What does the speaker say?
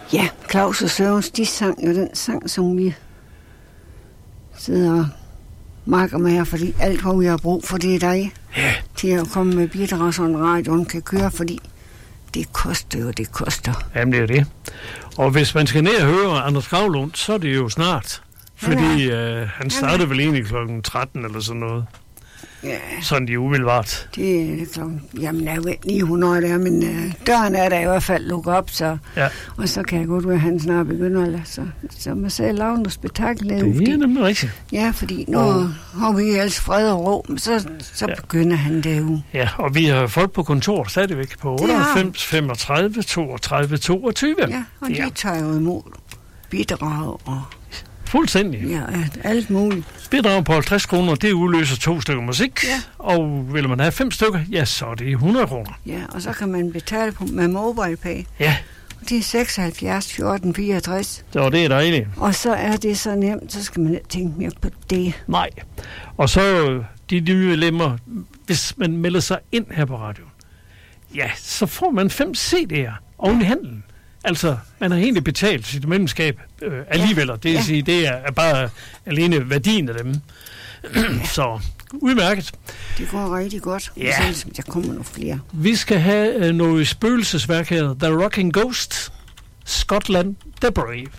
Ja, Claus og Sørens, de sang jo den sang, som vi sidder og marker med her, fordi alt, hvad vi har brug for, det er dig. Ja. Til at komme med bidrag, så en radioen kan køre, fordi det koster jo, det koster. Jamen, det er det. Og hvis man skal ned og høre Anders Gravlund, så er det jo snart. Fordi han startede vel egentlig klokken 13 eller sådan noget. Ja. Sådan de umiddelbart. Det er klokken, jamen jeg ved 900 der, men døren er der i hvert fald lukket op, så, Ja. og så kan jeg godt være, at han snart begynder at lade sig. Så man sagde, lave noget spektakel. Det er nemlig rigtigt. Ja, fordi nu har vi ellers fred og ro, men så begynder han derude. Ja, og vi har folk på kontor stadigvæk på 98, 35, 32, 22. Ja, og de tager jo imod bidrag og fuldstændig. ja, alt muligt. Bidrag på 50 kroner, det udløser 2 stykker musik. Ja. Og vil man have 5 stykker, ja, så er det 100 kroner. Ja, og så kan man betale med MobilePay. Ja. Og det er 76 14 64. Så det er dejligt. Og så er det så nemt, så skal man ikke tænke mere på det. Nej. Og så de nye medlemmer, hvis man melder sig ind her på radioen, ja, så får man 5 CD'er oven i handlen. Altså, man har egentlig betalt sit medlemskab alligevel, og det vil sige, det er bare alene værdien af dem. Så udmærket. Det går rigtig godt. Ja. Så der kommer nogle flere. Vi skal have noget spøgelsesværk her. The Rocking Ghost, Scotland, The Brave.